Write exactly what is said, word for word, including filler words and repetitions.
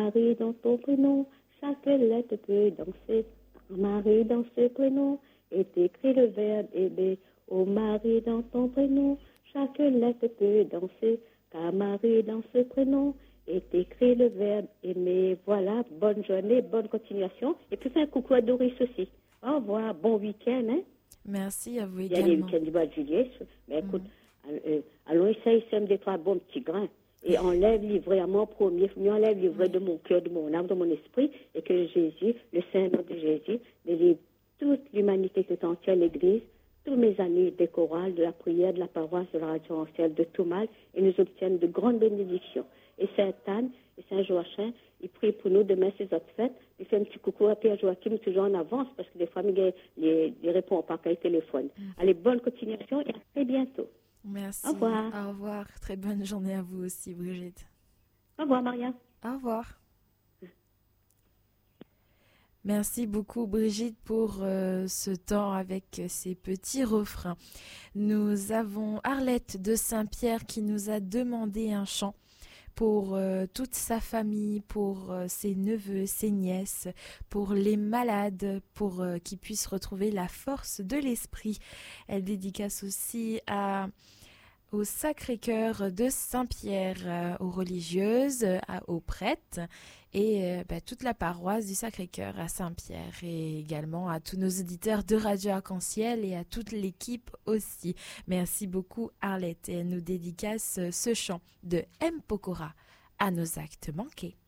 Marie dans ton prénom, chaque lettre peut danser. Marie dans ce prénom est écrit le verbe aimer. Oh Marie dans ton prénom, chaque lettre peut danser. Car Marie dans ce prénom est écrit le verbe aimer. Voilà, bonne journée, bonne continuation. Et puis fais un coucou à Doris aussi. Au revoir, bon week-end. Hein? Merci à vous Il y également. a les week-ends du mois de juillet. Mais écoute, mm. euh, allons essayer de des trois bons petits grains. Et enlève l'ivraie à mon premier, mieux enlève l'ivraie de mon cœur, de mon âme, de mon esprit, et que Jésus, le Saint-Nom de Jésus, délivre toute l'humanité tout entière, l'Église, tous mes amis des chorales, de la prière, de la paroisse, de la radio ancienne, de tout mal, et nous obtiennent de grandes bénédictions. Et Sainte-Anne et Saint-Joachim, ils prient pour nous demain, ces autres fêtes. Il fait un petit coucou à Pierre Joachim, toujours en avance, parce que des fois, il ne répond pas par téléphone. Mm. Allez, bonne continuation et à très bientôt. Merci. Au revoir. Au revoir. Très bonne journée à vous aussi, Brigitte. Au revoir, Maria. Au revoir. Merci beaucoup, Brigitte, pour euh, ce temps avec ces petits refrains. Nous avons Arlette de Saint-Pierre qui nous a demandé un chant pour euh, toute sa famille, pour euh, ses neveux, ses nièces, pour les malades, pour euh, qu'ils puissent retrouver la force de l'esprit. Elle dédicace aussi à, au Sacré-Cœur de Saint-Pierre, euh, aux religieuses, à, aux prêtres et euh, bah, toute la paroisse du Sacré-Cœur à Saint-Pierre, et également à tous nos auditeurs de Radio Arc-en-Ciel et à toute l'équipe aussi. Merci beaucoup, Arlette, et elle nous dédicace ce chant de M. Pokora, à nos actes manqués.